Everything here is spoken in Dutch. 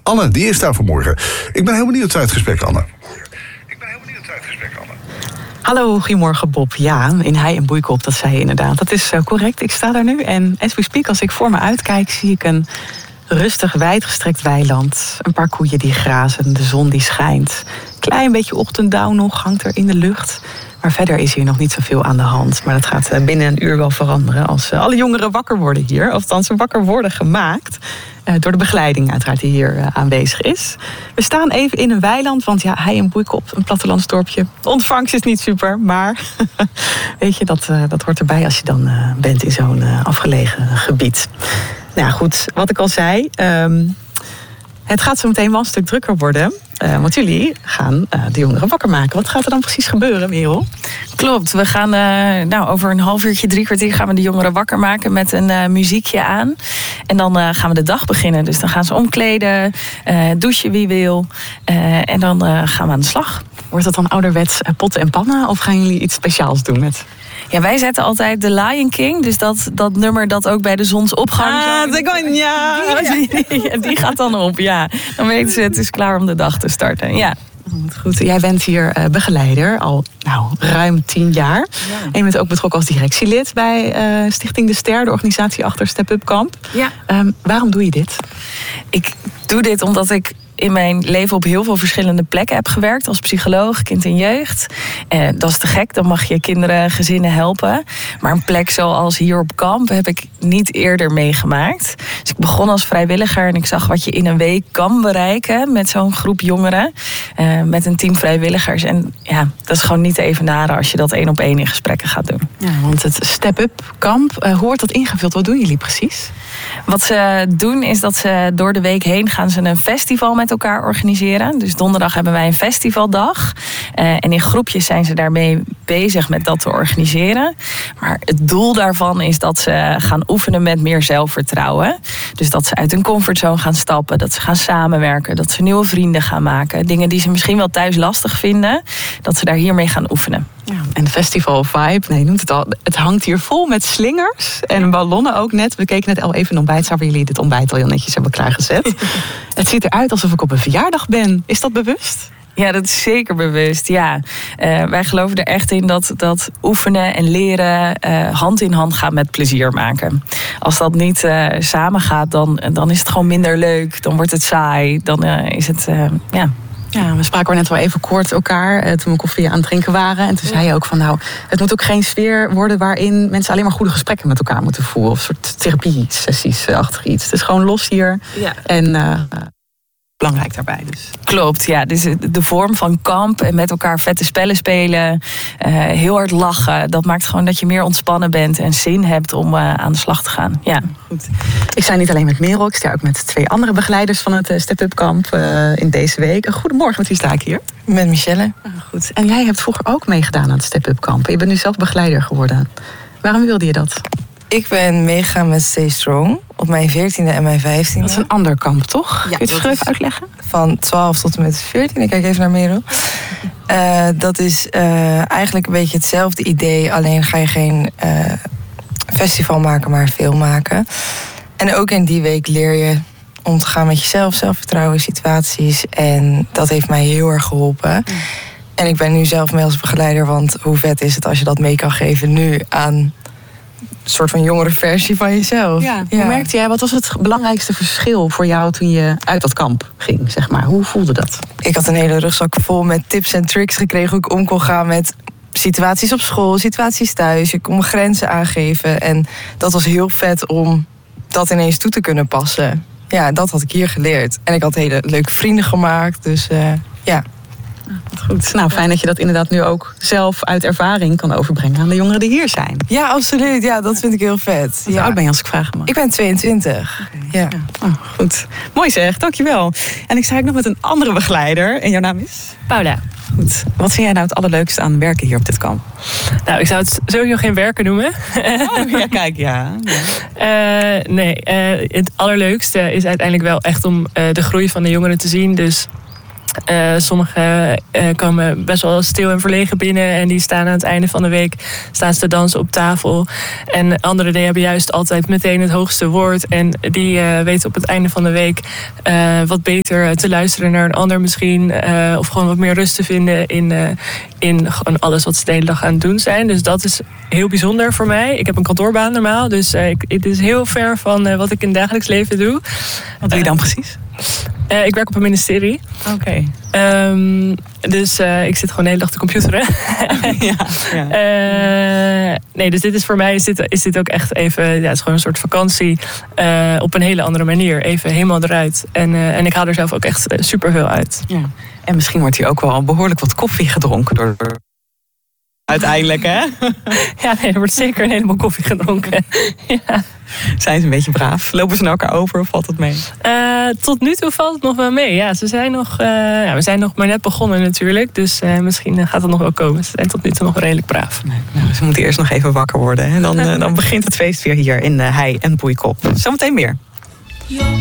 Anne, die is daar vanmorgen. Ik ben heel benieuwd uit het gesprek, Anne. Hallo, goedemorgen Bob. Ja, in Hei en Boeikop, dat zei je inderdaad. Dat is correct, ik sta daar nu en as we speak, als ik voor me uitkijk, zie ik een rustig wijdgestrekt weiland. Een paar koeien die grazen, de zon die schijnt. Klein beetje ochtenddauw nog hangt er in de lucht. Maar verder is hier nog niet zoveel aan de hand. Maar dat gaat binnen een uur wel veranderen als alle jongeren wakker worden hier. Of althans wakker worden gemaakt. Door de begeleiding uiteraard die hier aanwezig is. We staan even in een weiland, want ja, Hei en Boeikop, een plattelandsdorpje. De ontvangst is niet super, maar weet je, dat hoort erbij als je dan bent in zo'n afgelegen gebied. Nou ja, goed, wat ik al zei, het gaat zo meteen wel een stuk drukker worden. Want jullie gaan de jongeren wakker maken. Wat gaat er dan precies gebeuren, Merel? Klopt, we gaan over een half uurtje, 3 kwartier gaan we de jongeren wakker maken met een muziekje aan. En dan gaan we de dag beginnen. Dus dan gaan ze omkleden, douchen wie wil. En dan gaan we aan de slag. Wordt dat dan ouderwets potten en pannen? Of gaan jullie iets speciaals doen met? Ja, wij zetten altijd The Lion King. Dus dat nummer dat ook bij de zonsopgang... Die gaat dan op, ja. Dan weten ze, het is klaar om de dag te starten, ja. Goed, jij bent hier begeleider al ruim 10 jaar. Ja. En je bent ook betrokken als directielid bij Stichting De Ster, de organisatie achter Step Up Camp. Ja. Waarom doe je dit? Ik doe dit omdat ik in mijn leven op heel veel verschillende plekken heb gewerkt. Als psycholoog, kind en jeugd. Dat is te gek, dan mag je kinderen, gezinnen helpen. Maar een plek zoals hier op kamp heb ik niet eerder meegemaakt. Dus ik begon als vrijwilliger en ik zag wat je in een week kan bereiken met zo'n groep jongeren. Met een team vrijwilligers. En ja, dat is gewoon niet te evenaren als je dat 1-op-1 in gesprekken gaat doen. Ja, want het Step Up Camp, hoe wordt dat ingevuld? Wat doen jullie precies? Wat ze doen is dat ze door de week heen gaan ze een festival met elkaar organiseren. Dus donderdag hebben wij een festivaldag. En in groepjes zijn ze daarmee bezig met dat te organiseren. Maar het doel daarvan is dat ze gaan oefenen met meer zelfvertrouwen. Dus dat ze uit hun comfortzone gaan stappen. Dat ze gaan samenwerken. Dat ze nieuwe vrienden gaan maken. Dingen die ze misschien wel thuis lastig vinden. Dat ze daar hiermee gaan oefenen. Ja, en de festival vibe, je noemt het al. Het hangt hier vol met slingers en ballonnen ook net. We keken net al even een ontbijtzaal waar jullie dit ontbijt al heel netjes hebben klaargezet. Het ziet eruit alsof ik op een verjaardag ben. Is dat bewust? Ja, dat is zeker bewust, ja. Wij geloven er echt in dat oefenen en leren hand in hand gaat met plezier maken. Als dat niet samen gaat, dan is het gewoon minder leuk. Dan wordt het saai. Dan is het, ja... Ja, we spraken net wel even kort elkaar toen we koffie aan het drinken waren. En toen zei je ook van het moet ook geen sfeer worden waarin mensen alleen maar goede gesprekken met elkaar moeten voeren. Of een soort therapie-sessies-achtig iets. Het is gewoon los hier. Ja. En belangrijk daarbij dus. Klopt, ja. Dus de vorm van kamp en met elkaar vette spellen spelen. Heel hard lachen. Dat maakt gewoon dat je meer ontspannen bent en zin hebt om aan de slag te gaan. Ja. Goed. Ik sta niet alleen met Merel, ik sta ook met 2 andere begeleiders van het Step Up Camp in deze week. Goedemorgen, met wie sta ik hier? Met Michelle. Goed. En jij hebt vroeger ook meegedaan aan het Step Up Camp. Je bent nu zelf begeleider geworden. Waarom wilde je dat? Ik ben meegegaan met Stay Strong op mijn 14e en mijn 15e. Dat is een ander kamp, toch? Ja, kun je het even uitleggen? Van 12 tot en met 14. Ik kijk even naar Merel. Dat is eigenlijk een beetje hetzelfde idee. Alleen ga je geen festival maken, maar film maken. En ook in die week leer je om te gaan met jezelf, zelfvertrouwen, situaties. En dat heeft mij heel erg geholpen. En ik ben nu zelf mee als begeleider. Want hoe vet is het als je dat mee kan geven nu aan een soort van jongere versie van jezelf. Ja. Hoe merkte jij, wat was het belangrijkste verschil voor jou toen je uit dat kamp ging, zeg maar? Hoe voelde dat? Ik had een hele rugzak vol met tips en tricks gekregen hoe ik om kon gaan met situaties op school, situaties thuis. Ik kon mijn grenzen aangeven en dat was heel vet om dat ineens toe te kunnen passen. Ja, dat had ik hier geleerd. En ik had hele leuke vrienden gemaakt, dus ja. Goed. Nou, fijn dat je dat inderdaad nu ook zelf uit ervaring kan overbrengen aan de jongeren die hier zijn. Ja, absoluut. Ja, dat vind ik heel vet. Hoe oud ben je als ik vragen mag? Ik ben 22. Okay. Ja. Oh, goed. Mooi zeg, dankjewel. En ik sta ook nog met een andere begeleider. En jouw naam is? Paula. Goed. Wat vind jij nou het allerleukste aan werken hier op dit kamp? Nou, ik zou het sowieso geen werken noemen. Oh, ja, kijk, ja. Het allerleukste is uiteindelijk wel echt om de groei van de jongeren te zien. Dus Sommigen komen best wel stil en verlegen binnen en die staan aan het einde van de week staan ze te dansen op tafel. En anderen die hebben juist altijd meteen het hoogste woord en die weten op het einde van de week wat beter te luisteren naar een ander misschien, of gewoon wat meer rust te vinden in gewoon alles wat ze de hele dag aan het doen zijn. Dus dat is heel bijzonder voor mij. Ik heb een kantoorbaan normaal, dus het is heel ver van wat ik in het dagelijks leven doe. Wat doe je dan precies? Ik werk op een ministerie. Oké. Dus ik zit gewoon de hele dag te computeren. Nee, dus dit is voor mij is dit ook echt even... Ja, het is gewoon een soort vakantie op een hele andere manier. Even helemaal eruit. En ik haal er zelf ook echt superveel uit. Ja. En misschien wordt hier ook wel behoorlijk wat koffie gedronken door... Uiteindelijk, hè? Ja, nee, er wordt zeker een heleboel koffie gedronken. Ja. Zijn ze een beetje braaf? Lopen ze naar elkaar over of valt het mee? Tot nu toe valt het nog wel mee. Ja, we zijn nog maar net begonnen natuurlijk. Dus misschien gaat het nog wel komen. Ze zijn tot nu toe nog redelijk braaf. Nou, ze moeten eerst nog even wakker worden. En dan begint het feest weer hier in Hei en Boeikop. Zometeen meer.